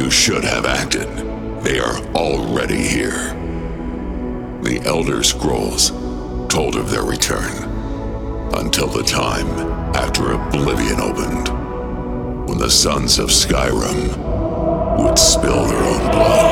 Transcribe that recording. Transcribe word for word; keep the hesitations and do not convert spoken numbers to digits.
you should have acted. They are already here. The Elder Scrolls told of their return until the time after Oblivion opened, when the sons of Skyrim would spill their own blood.